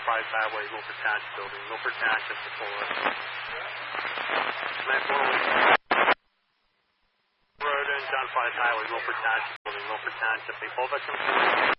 Forest Highway, Milford Township Building, Milford Township, Patrol. Road and John Forest Highway, Milford Township Building, Milford Township. All victims.